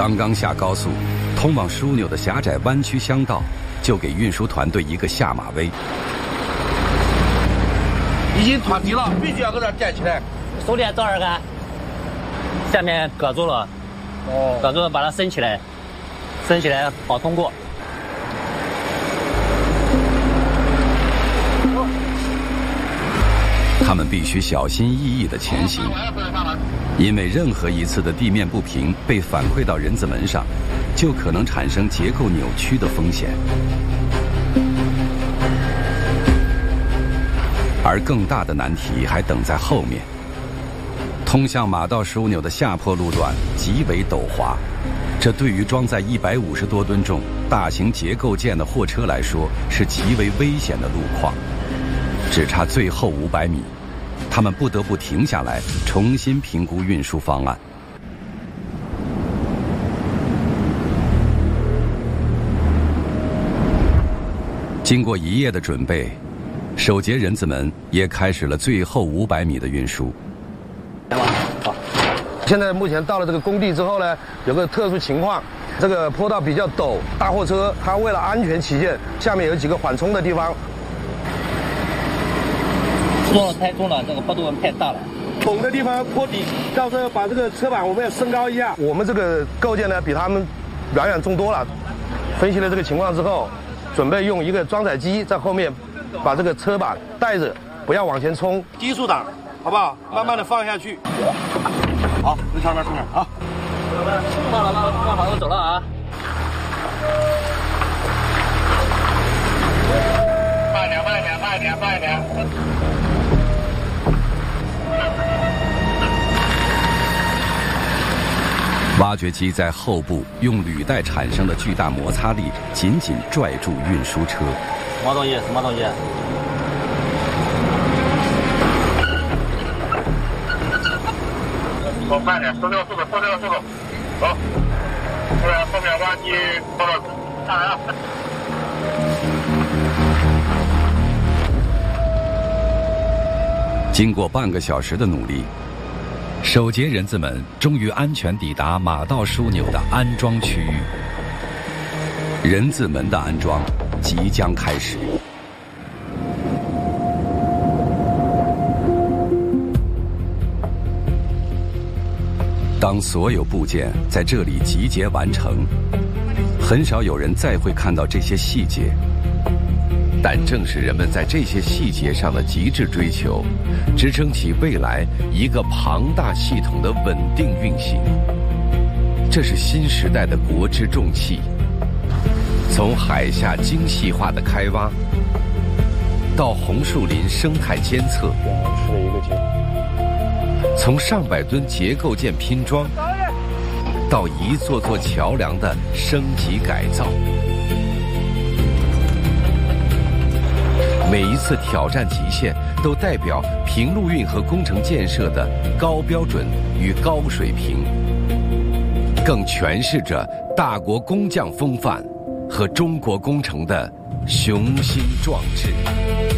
刚刚下高速，通往枢纽的狭窄弯曲乡道就给运输团队一个下马威。 已经脱底了，必须要给它垫起来。 手电照着看，下面搁住了，搁住了把它升起来，升起来好通过。 他们必须小心翼翼地前行，因为任何一次的地面不平被反馈到人字门上，就可能产生结构扭曲的风险。而更大的难题还等在后面。通向马道枢纽的下坡路段极为陡滑，这对于装载150多吨重大型结构件的货车来说是极为危险的路况。只差最后500米，他们不得不停下来重新评估运输方案。经过1夜的准备，首节人字门也开始了最后500米的运输。 好，现在目前到了这个工地之后呢，有个特殊情况，这个坡道比较陡，大货车它为了安全起见，下面有几个缓冲的地方。 重了太重了，这个坡度太大了。 陡的地方坡底，到时候把这个车板我们要升高一下。我们这个构件呢比他们远远重多了。分析了这个情况之后，准备用一个装载机在后面把这个车板带着，不要往前冲，低速档，好不好？慢慢的放下去。好，从前面出面啊。 放好，我走了啊。慢一点。 挖掘机在后部用履带产生的巨大摩擦力紧紧拽住运输车。 什么东西？ 慢点，缩掉速度。走，后面挖机过了，上来了。 经过半个小时的努力，首节人字门终于安全抵达马道枢纽的安装区域。人字门的安装即将开始。当所有部件在这里集结完成，很少有人再会看到这些细节。但正是人们在这些细节上的极致追求，支撑起未来一个庞大系统的稳定运行。这是新时代的国之重器，从海下精细化的开挖，到红树林生态监测，从上百吨结构件拼装，到一座座桥梁的升级改造。每一次挑战极限，都代表平陆运河工程建设的高标准与高水平，更诠释着大国工匠风范和中国工程的雄心壮志。